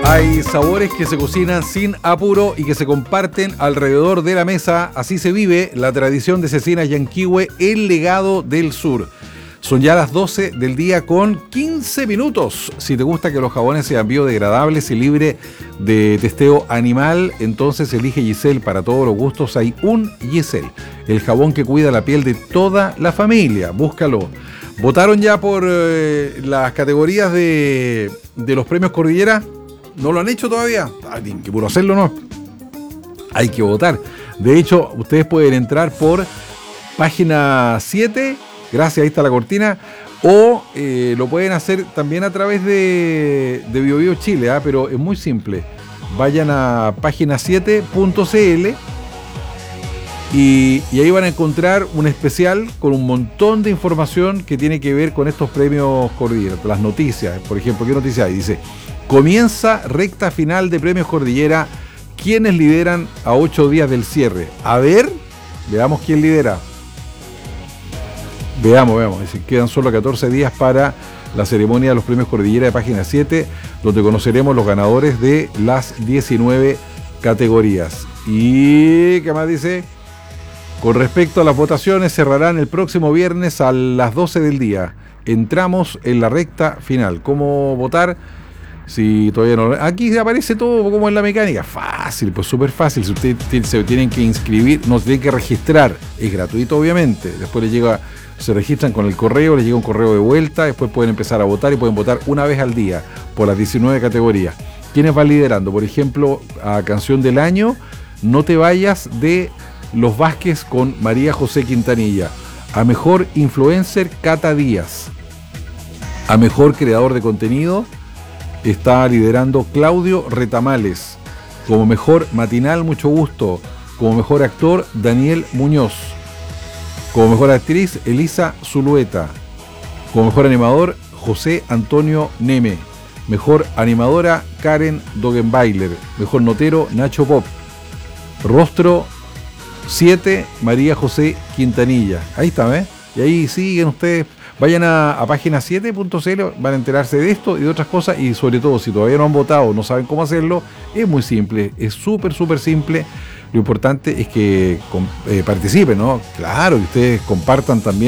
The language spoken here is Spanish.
Hay sabores que se cocinan sin apuro y que se comparten alrededor de la mesa. Así se vive la tradición de Cecinas Yanquihue, el legado del sur. Son ya las 12 del día con 15 minutos. Si te gusta que los jabones sean biodegradables y libre de testeo animal, entonces elige Giselle. Para todos los gustos hay un Giselle, el jabón que cuida la piel de toda la familia. Búscalo. ¿Votaron ya por las categorías de los premios Cordillera? ¿No lo han hecho todavía? Tienen que puro hacerlo, ¿no? Hay que votar. De hecho, ustedes pueden entrar por página 7. Gracias, ahí está la cortina. O lo pueden hacer también a través de BioBio Chile, pero es muy simple. Vayan a página7.cl y ahí van a encontrar un especial con un montón de información que tiene que ver con estos premios Cordillera. Las noticias, por ejemplo, ¿qué noticia hay? Dice: comienza recta final de premios Cordillera. ¿Quiénes lideran a 8 días del cierre? A ver, veamos quién lidera. Veamos. Es decir, quedan solo 14 días para la ceremonia de los premios Cordillera de página 7, donde conoceremos los ganadores de las 19 categorías. ¿Y qué más dice? Con respecto a las votaciones, cerrarán el próximo viernes a las 12 del día. Entramos en la recta final. ¿Cómo votar? Si todavía no... Aquí aparece todo como en la mecánica. Fácil, pues súper fácil. Si ustedes se tienen que inscribir, no se tienen que registrar. Es gratuito, obviamente. Después les llega, se registran con el correo, les llega un correo de vuelta. Después pueden empezar a votar y pueden votar una vez al día por las 19 categorías. ¿Quiénes van liderando? Por ejemplo, a Canción del Año, No te vayas, de Los Vázquez con María José Quintanilla. A Mejor Influencer, Cata Díaz. A Mejor Creador de Contenido está liderando Claudio Retamales. Como Mejor Matinal, Mucho Gusto. Como Mejor Actor, Daniel Muñoz. Como Mejor Actriz, Elisa Zulueta. Como Mejor Animador, José Antonio Neme. Mejor Animadora, Karen Dogenbailer. Mejor Notero, Nacho Pop. Rostro 7, María José Quintanilla. Ahí está, ¿ves? Y ahí siguen ustedes. Vayan a página 7.cl, van a enterarse de esto y de otras cosas, y sobre todo, si todavía no han votado, no saben cómo hacerlo, es muy simple, es súper simple. Lo importante es que participen, ¿no? Claro, que ustedes compartan también